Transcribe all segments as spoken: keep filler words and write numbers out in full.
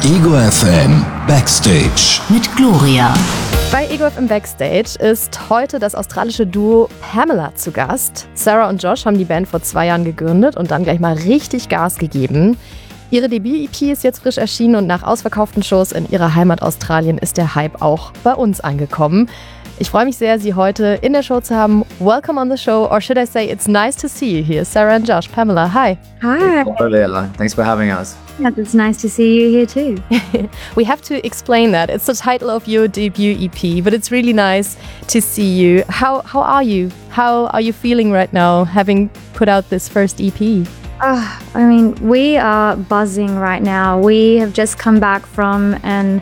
Ego F M Backstage mit Gloria. Bei Ego F M Backstage ist heute das australische Duo Pamela zu Gast. Sarah und Josh haben die Band vor zwei Jahren gegründet und dann gleich mal richtig Gas gegeben. Ihre Debüt-E P ist jetzt frisch erschienen und nach ausverkauften Shows in ihrer Heimat Australien ist der Hype auch bei uns angekommen. Ich freue mich sehr, Sie heute in der Show zu haben. Welcome on the show, or should I say it's nice to see you here. Sarah and Josh, Pamela, hi. Hi. Hello, thanks for having us. Yeah, it's nice to see you here too. We have to explain that. It's the title of your debut E P, but it's really nice to see you. How how are you? How are you feeling right now, having put out this first E P? Uh, I mean, we are buzzing right now. We have just come back from an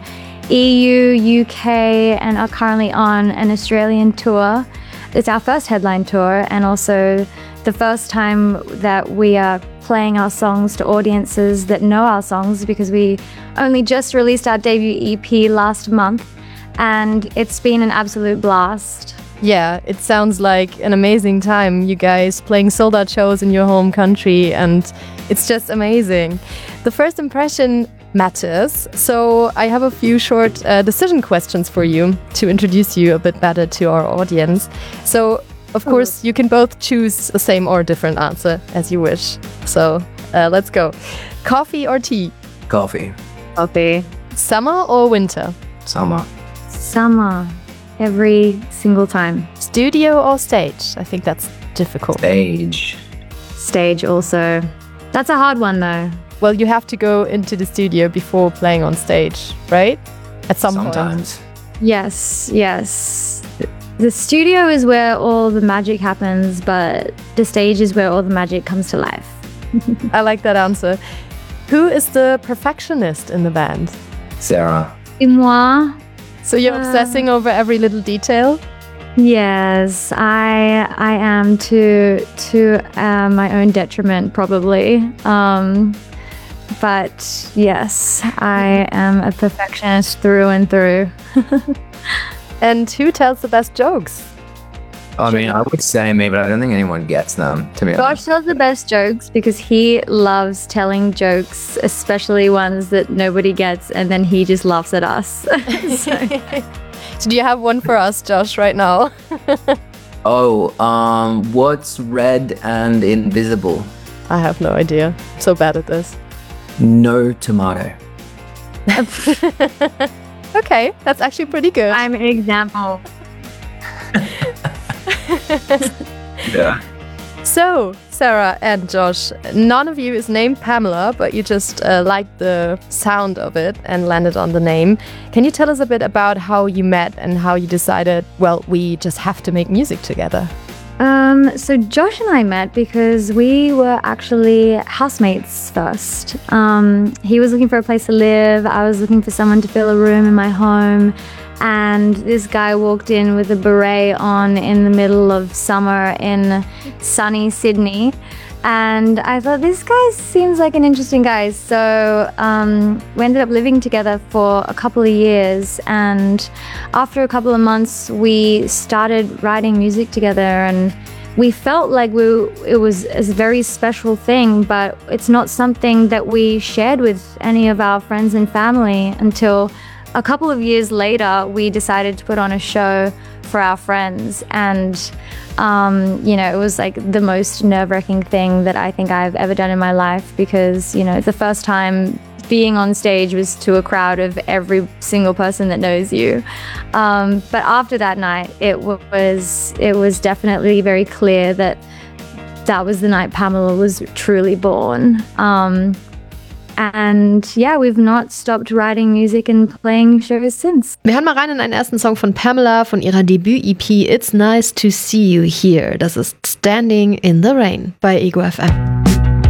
E U, U K, and are currently on an Australian tour. It's our first headline tour, and also the first time that we are playing our songs to audiences that know our songs, because we only just released our debut E P last month, and it's been an absolute blast. Yeah, it sounds like an amazing time, you guys playing sold out shows in your home country, and it's just amazing. The first impression matters, so I have a few short uh, decision questions for you to introduce you a bit better to our audience. So, of course, you can both choose the same or different answer as you wish. So, uh, let's go. Coffee or tea? Coffee. Coffee. Summer or winter? Summer. Summer. Every single time. Studio or stage? I think that's difficult. Stage. Stage also. That's a hard one though. Well, you have to go into the studio before playing on stage, right? At some Sometimes. point. Yes, yes. The studio is where all the magic happens, but the stage is where all the magic comes to life. I like that answer. Who is the perfectionist in the band? Sarah. Et moi? So you're Uh, obsessing over every little detail? Yes, I I am to to uh, my own detriment probably. Um, but yes, I am a perfectionist through and through. And who tells the best jokes? I mean, I would say me, but I don't think anyone gets them, to be Josh honest. tells the best jokes because he loves telling jokes, especially ones that nobody gets, and then he just laughs at us. So, So do you have one for us, Josh, right now? Oh, um, what's red and invisible? I have no idea. I'm so bad at this. No tomato. Okay, that's actually pretty good. I'm an example. Yeah. So, Sarah and Josh, none of you is named Pamela, but you just uh, liked the sound of it and landed on the name. Can you tell us a bit about how you met and how you decided, well, we just have to make music together? Um, so Josh and I met because we were actually housemates first. Um, he was looking for a place to live. I was looking for someone to fill a room in my home. And this guy walked in with a beret on in the middle of summer in sunny Sydney. And I thought, this guy seems like an interesting guy. So um, we ended up living together for a couple of years. And after a couple of months, we started writing music together. And we felt like we it was a very special thing, but it's not something that we shared with any of our friends and family until a couple of years later. We decided to put on a show for our friends, and um, you know, it was like the most nerve-wracking thing that I think I've ever done in my life, because, you know, the first time being on stage was to a crowd of every single person that knows you. Um, but after that night, it was it was definitely very clear that that was the night Pamela was truly born. Um, And yeah, we've not stopped writing music and playing shows since. Wir hören mal rein in einen ersten Song von Pamela von ihrer Debüt-E P It's Nice to See You Here. Das ist Standing in the Rain bei Ego F M.